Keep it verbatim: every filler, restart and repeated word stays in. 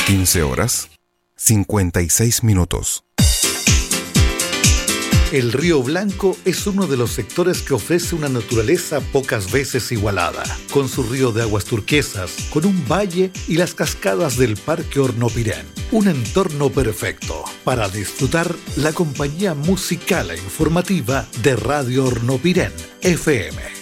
quince horas, cincuenta y seis minutos. El Río Blanco es uno de los sectores que ofrece una naturaleza pocas veces igualada, con su río de aguas turquesas, con un valle y las cascadas del Parque Hornopirén. Un entorno perfecto para disfrutar la compañía musical e informativa de Radio Hornopirén, F M.